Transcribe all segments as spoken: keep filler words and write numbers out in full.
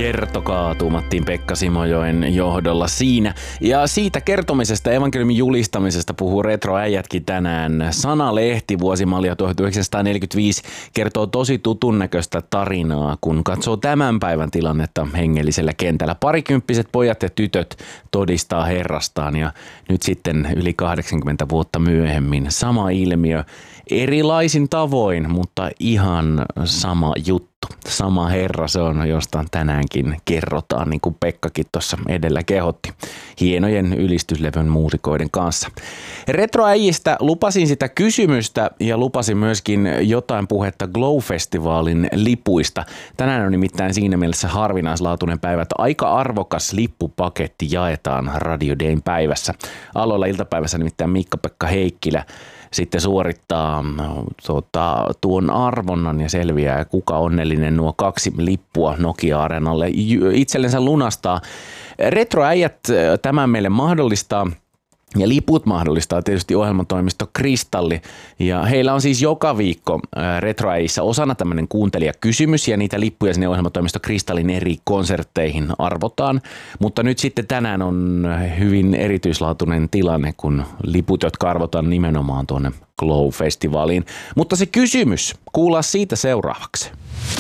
Kertokaa, tuumattiin Pekka Simojoen johdolla siinä. Ja siitä kertomisesta, evankeliumin julistamisesta puhuu retroäijätkin tänään. Sanalehti vuosimallia tuhatyhdeksänsataaneljäkymmentäviisi kertoo tosi tutun näköistä tarinaa, kun katsoo tämän päivän tilannetta hengellisellä kentällä. Parikymppiset pojat ja tytöt todistaa Herrastaan ja nyt sitten yli kahdeksankymmentä vuotta myöhemmin sama ilmiö. Erilaisin tavoin, mutta ihan sama juttu. Sama Herra se on, josta tänäänkin kerrotaan, niin kuin Pekkakin tuossa edellä kehotti. Hienojen ylistyslevyn muusikoiden kanssa. Retroäijistä lupasin sitä kysymystä ja lupasin myöskin jotain puhetta Glow-festivaalin lipuista. Tänään on nimittäin siinä mielessä harvinaislaatuinen päivä, että aika arvokas lippupaketti jaetaan Radio Dayn päivässä. Aloilla iltapäivässä nimittäin Miikka-Pekka Heikkilä sitten suorittaa tuota, tuon arvonnan ja selviää, kuka onnellinen nuo kaksi lippua Nokia-areenalle itsellensä lunastaa. Retroäijät tämän meille mahdollistaa. Ja liput mahdollistaa tietysti ohjelmatoimisto Kristalli ja heillä on siis joka viikko retroäijissä osana tämmöinen kuuntelijakysymys ja niitä lippuja sinne ohjelmatoimisto Kristallin eri konsertteihin arvotaan. Mutta nyt sitten tänään on hyvin erityislaatuinen tilanne, kun liput, jotka arvotaan nimenomaan tuonne Glow-festivaaliin. Mutta se kysymys, kuullaan siitä seuraavaksi.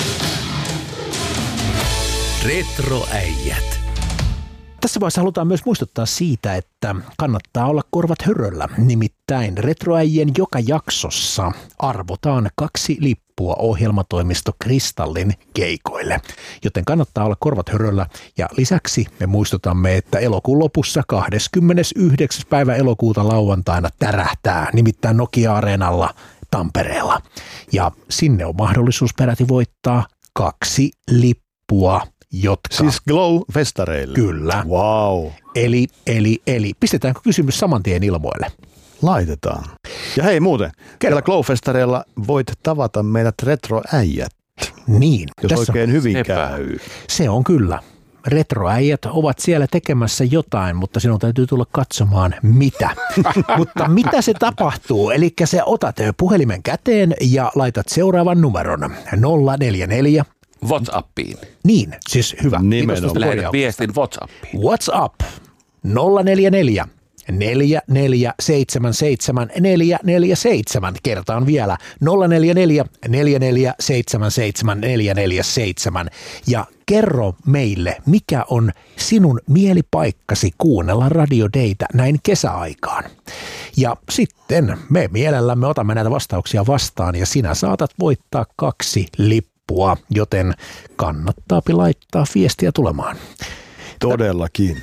Retroäijät. Tässä vaiheessa halutaan myös muistuttaa siitä, että kannattaa olla korvat höröllä. Nimittäin retroäijien joka jaksossa arvotaan kaksi lippua ohjelmatoimisto Kristallin keikoille. Joten kannattaa olla korvat höröllä ja lisäksi me muistutamme, että elokuun lopussa kahdeskymmenesyhdeksäs päivä elokuuta lauantaina tärähtää, nimittäin Nokia-areenalla Tampereella. Ja sinne on mahdollisuus peräti voittaa kaksi lippua. Jotka... Siis Glow-festareille? Kyllä. Wow. Eli, eli, eli, pistetäänkö kysymys saman tien ilmoille? Laitetaan. Ja hei muuten, siellä Glow-festareilla voit tavata meidät retroäijät. Niin. Jos oikein on... hyvin Sepä. käy. Se on kyllä. Retroäijät ovat siellä tekemässä jotain, mutta sinun täytyy tulla katsomaan mitä. Mutta mitä se tapahtuu? Eli sä otat puhelimen käteen ja laitat seuraavan numeron nolla neljä neljä WhatsAppiin. Niin, siis hyvä. Nimenomaan. Lähetät viestin WhatsAppiin. WhatsApp nolla neljä neljä neljä neljä seitsemän seitsemän neljä neljä seitsemän. Kertaan vielä nolla neljä neljä neljä neljä seitsemän seitsemän neljä neljä seitsemän. Ja kerro meille, mikä on sinun mielipaikkasi kuunnella Radio Daytä näin kesäaikaan. Ja sitten me mielellämme otamme näitä vastauksia vastaan ja sinä saatat voittaa kaksi lippua, joten kannattaapi laittaa viestiä tulemaan. Todellakin.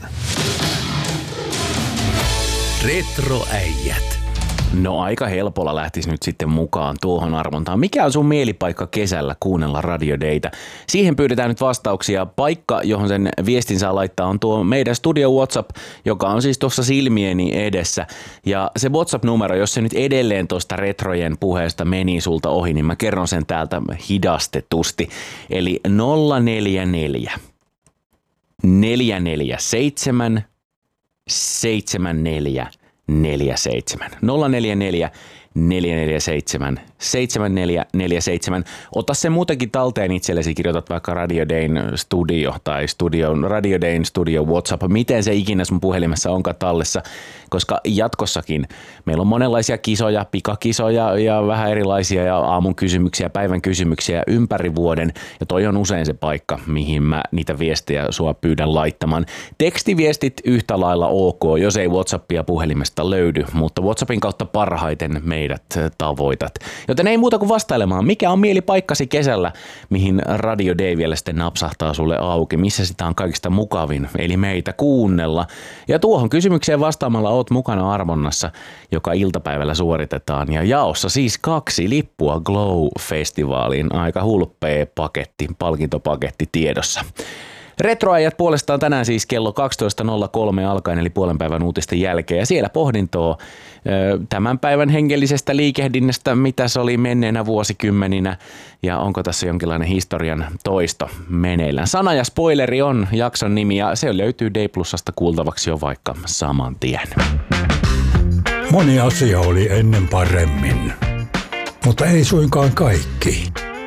Retroäijät. No aika helpolla lähtisi nyt sitten mukaan tuohon arvontaan. Mikä on sun mielipaikka kesällä kuunnella Radio Daytä? Siihen pyydetään nyt vastauksia. Paikka, johon sen viestin saa laittaa, on tuo meidän studio WhatsApp, joka on siis tuossa silmieni edessä. Ja se WhatsApp-numero, jos se nyt edelleen tuosta retrojen puheesta meni sulta ohi, niin mä kerron sen täältä hidastetusti. Eli nolla neljä neljä neljä neljä seitsemän seitsemän neljä neljä seitsemän nolla neljä neljä neljä neljä seitsemän seitsemän neljä neljä seitsemän. Ota se muutenkin talteen itsellesi, kirjoitat vaikka Radio Dayn studio tai studio, Radio Dayn studio WhatsApp, miten se ikinä sun puhelimessa onkaan tallessa, koska jatkossakin meillä on monenlaisia kisoja, pikakisoja ja vähän erilaisia ja aamun kysymyksiä, päivän kysymyksiä ympäri vuoden ja toi on usein se paikka, mihin mä niitä viestejä sua pyydän laittamaan. Tekstiviestit yhtä lailla ok, jos ei WhatsAppia puhelimesta löydy, mutta WhatsAppin kautta parhaiten meidät tavoitat. Joten ei muuta kuin vastailemaan, mikä on mielipaikkasi kesällä, mihin Radio Day vielä sitten napsahtaa sulle auki, missä sitä on kaikista mukavin, eli meitä kuunnella. Ja tuohon kysymykseen vastaamalla oot mukana arvonnassa, joka iltapäivällä suoritetaan. Ja jaossa siis kaksi lippua Glow-festivaaliin, aika hulppea paketti, palkintopaketti tiedossa. Retroäijät puolestaan tänään siis kello kaksitoista nolla kolme alkaen, eli puolen päivän uutisten jälkeen. Ja siellä pohdintoa tämän päivän hengellisestä liikehdinnästä, mitä se oli menneenä vuosikymmeninä ja onko tässä jonkinlainen historian toisto meneillään. Sana ja spoileri on jakson nimi ja se löytyy Day Plusasta kuultavaksi jo vaikka saman tien. Moni asia oli ennen paremmin, mutta ei suinkaan kaikki.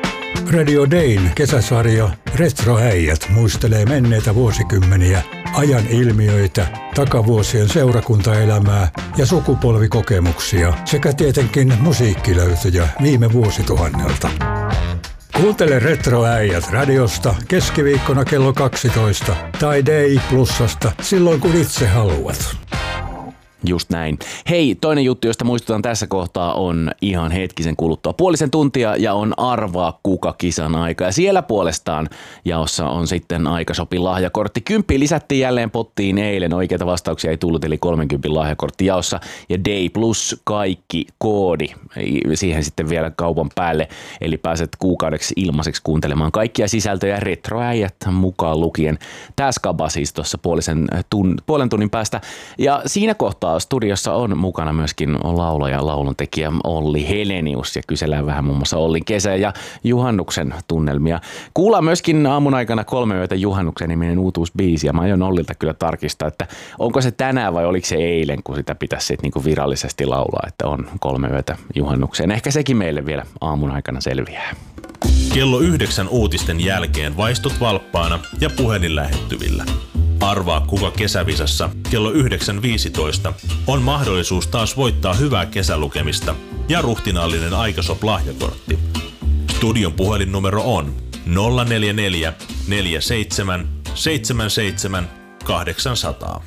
Radio Dayn kesäsarja Retroäijät muistelee menneitä vuosikymmeniä, ajan ilmiöitä, takavuosien seurakuntaelämää ja sukupolvikokemuksia sekä tietenkin musiikkilöytöjä viime vuosituhannelta. Kuuntele Retroäijät radiosta keskiviikkona kello kaksitoista tai Day Plusasta silloin kun itse haluat. Just näin. Hei, toinen juttu, josta muistutan tässä kohtaa on ihan hetkisen kuluttua puolisen tuntia ja on Arvaa kuka -kisan aika. Ja siellä puolestaan jaossa on sitten Aikasopi lahjakortti. Kymppi lisättiin jälleen pottiin eilen. Oikeita vastauksia ei tullut, eli kolmenkympin lahjakortti jaossa. Ja Day Plus kaikki koodi siihen sitten vielä kaupan päälle. Eli pääset kuukaudeksi ilmaiseksi kuuntelemaan kaikkia sisältöjä retroäijät mukaan lukien. Tää skaba siis tuossa puolisen tun, puolen tunnin päästä. Ja siinä kohtaa studiossa on mukana myöskin laulaja ja lauluntekijä Olli Helenius ja kysellään vähän muun muassa Ollin kesä- ja juhannuksen tunnelmia. Kuullaan myöskin aamun aikana Kolme yötä juhannuksen niminen uutuusbiisi ja mä aion Ollilta kyllä tarkistaa, että onko se tänään vai oliko se eilen, kun sitä pitäisi sitten niinku virallisesti laulaa, että on Kolme yötä juhannukseen. Ehkä sekin meille vielä aamun aikana selviää. Kello yhdeksän uutisten jälkeen vaistut valppaana ja puhelin lähettyvillä. Arvaa kuka kesävisassa kello yhdeksän viisitoista on mahdollisuus taas voittaa hyvää kesälukemista ja ruhtinaallinen Aikasop-lahjakortti. Studion puhelinnumero on nolla neljä neljä neljä seitsemän seitsemän seitsemän kahdeksan nolla nolla.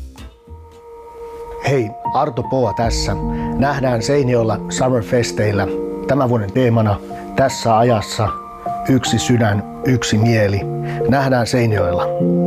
Hei, Arto Poa tässä. Nähdään Seinäjoella Summerfesteillä tämän vuoden teemana tässä ajassa yksi sydän, yksi mieli. Nähdään Seinäjoella.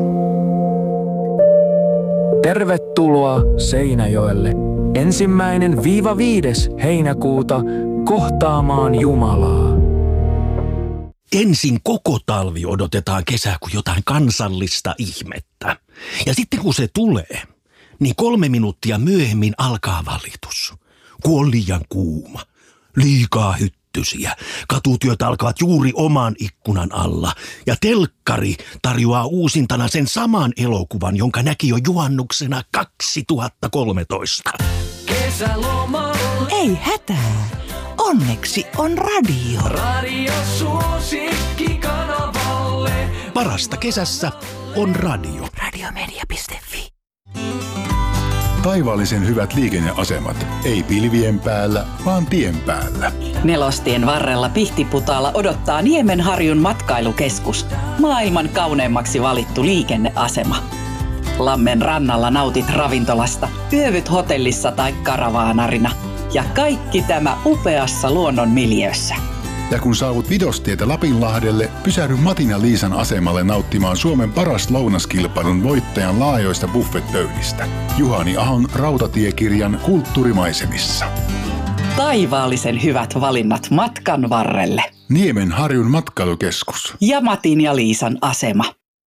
Tervetuloa Seinäjoelle ensimmäinen viiva viides heinäkuuta kohtaamaan Jumalaa. Ensin koko talvi odotetaan kesää kuin jotain kansallista ihmettä. Ja sitten kun se tulee, niin kolme minuuttia myöhemmin alkaa valitus. Kun on liian kuuma, liikaa hyttysiä, katutyöt alkavat juuri oman ikkunan alla ja telkkari tarjoaa uusintana sen saman elokuvan, jonka näki jo juhannuksena kaksituhattakolmetoista. Kesälomalle. Ei hätää. Onneksi on radio. Radio suosikkikanavalle. Parasta kesässä on radio. Radiomedia piste fi. Taivaallisen hyvät liikenneasemat. Ei pilvien päällä, vaan tien päällä. Nelostien varrella Pihtiputaalla odottaa Niemenharjun matkailukeskus. Maailman kauneimmaksi valittu liikenneasema. Lammen rannalla nautit ravintolasta, yövyt hotellissa tai karavaanarina. Ja kaikki tämä upeassa luonnon miljöössä. Ja kun saavut Vidostietä Lapinlahdelle, pysähdy Matin ja Liisan asemalle nauttimaan Suomen paras lounaskilpailun voittajan laajoista buffetpöydistä. Juhani Ahon rautatiekirjan kulttuurimaisemissa. Taivaallisen hyvät valinnat matkan varrelle. Niemenharjun matkailukeskus. Ja Matin ja Liisan asema.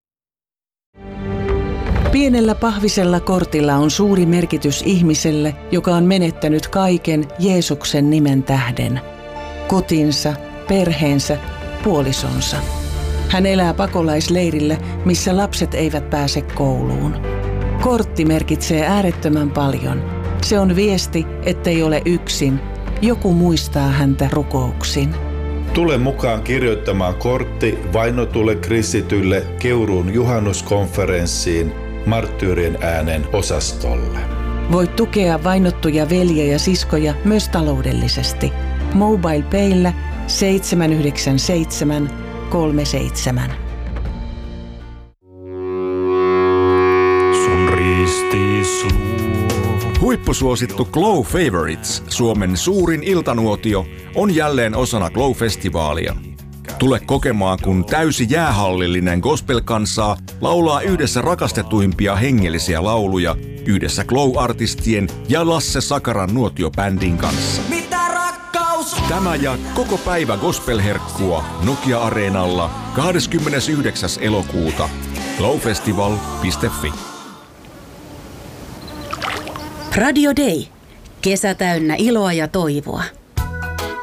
Pienellä pahvisella kortilla on suuri merkitys ihmiselle, joka on menettänyt kaiken Jeesuksen nimen tähden. Kotinsa, perheensä, puolisonsa. Hän elää pakolaisleirillä, missä lapset eivät pääse kouluun. Kortti merkitsee äärettömän paljon. Se on viesti, ettei ole yksin. Joku muistaa häntä rukouksin. Tule mukaan kirjoittamaan kortti vainotulle kristitylle Keuruun juhannuskonferenssiin Marttyyrien äänen osastolle. Voit tukea vainottuja veljiä ja siskoja myös taloudellisesti. MobilePayllä seitsemän yhdeksän seitsemän kolme seitsemän. Sun ristis luo. Huippusuosittu Glow Favorites, Suomen suurin iltanuotio, on jälleen osana Glow-festivaalia. Tule kokemaan, kun täysi jäähallillinen gospel-kansaa laulaa yhdessä rakastetuimpia hengellisiä lauluja yhdessä Glow-artistien ja Lasse Sakaran nuotiobändin kanssa. Tämä ja koko päivä gospelherkkua Nokia-areenalla kahdeskymmenesyhdeksäs elokuuta. glowfestival piste fi. Radio Day. Kesä täynnä iloa ja toivoa.